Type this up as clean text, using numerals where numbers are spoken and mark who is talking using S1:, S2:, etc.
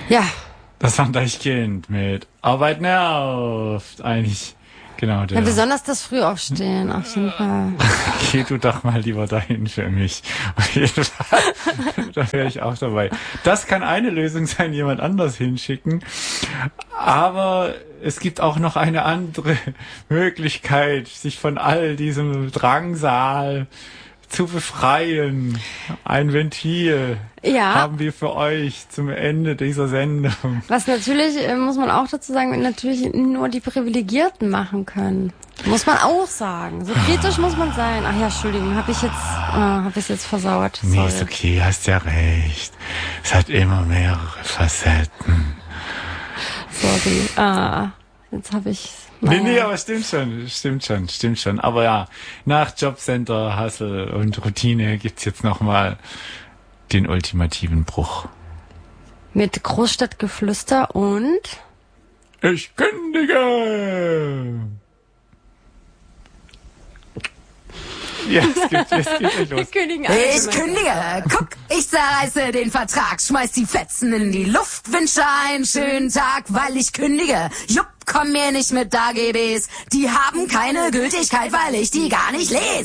S1: Ja.
S2: Das Deichkind mit Arbeit nervt. Eigentlich, genau.
S1: Ja, besonders das Frühaufstehen, auf jeden Fall.
S2: Geh du doch mal lieber dahin für mich. Auf jeden Fall. Da wäre ich auch dabei. Das kann eine Lösung sein, jemand anders hinschicken. Aber es gibt auch noch eine andere Möglichkeit, sich von all diesem Drangsal zu befreien. Ein Ventil haben wir für euch zum Ende dieser Sendung.
S1: Was natürlich, muss man auch dazu sagen, natürlich nur die Privilegierten machen können. Muss man auch sagen. So kritisch muss man sein. Ach ja, Entschuldigung, habe ich jetzt versaut. Sorry.
S2: Nee, ist okay, hast ja recht. Es hat immer mehrere Facetten.
S1: Sorry. Jetzt habe ich...
S2: Nee, aber stimmt schon. Aber ja, nach Jobcenter, Hustle und Routine gibt's jetzt nochmal den ultimativen Bruch.
S1: Mit Großstadtgeflüster und...
S2: Ich kündige! Ja, es geht nicht los.
S3: Ich kündige. Guck, ich zerreiße den Vertrag, schmeiß die Fetzen in die Luft, wünsche einen schönen Tag, weil ich kündige. Jupp, komm mir nicht mit AGBs, die haben keine Gültigkeit, weil ich die gar nicht lese.